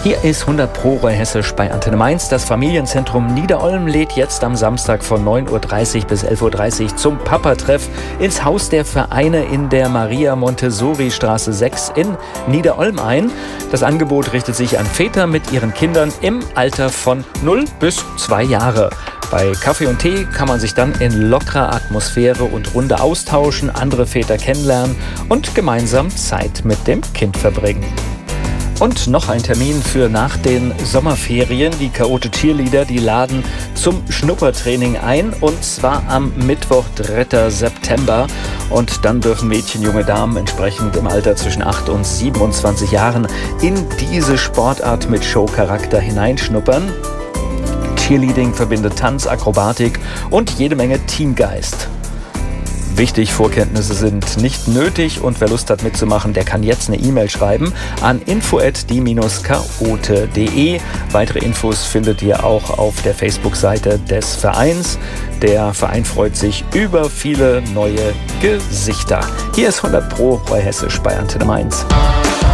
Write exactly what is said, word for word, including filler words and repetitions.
Hier ist hundert Pro Hessisch bei Antenne Mainz. Das Familienzentrum Niederolm lädt jetzt am Samstag von neun Uhr dreißig bis elf Uhr dreißig zum Papa-Treff ins Haus der Vereine in der Maria-Montessori-Straße sechs in Niederolm ein. Das Angebot richtet sich an Väter mit ihren Kindern im Alter von null bis zwei Jahre. Bei Kaffee und Tee kann man sich dann in lockerer Atmosphäre und Runde austauschen, andere Väter kennenlernen und gemeinsam Zeit mit dem Kind verbringen. Und noch ein Termin für nach den Sommerferien. Die Chaote Cheerleader, die laden zum Schnuppertraining ein, und zwar am Mittwoch, dritter September. Und dann dürfen Mädchen, junge Damen entsprechend im Alter zwischen acht und siebenundzwanzig Jahren in diese Sportart mit Showcharakter hineinschnuppern. Cheerleading verbindet Tanz, Akrobatik und jede Menge Teamgeist. Wichtig, Vorkenntnisse sind nicht nötig, und wer Lust hat mitzumachen, der kann jetzt eine E-Mail schreiben an info at die chaote punkt de. Weitere Infos findet ihr auch auf der Facebook-Seite des Vereins. Der Verein freut sich über viele neue Gesichter. Hier ist hundert Pro Hessisch bei Antenne Mainz.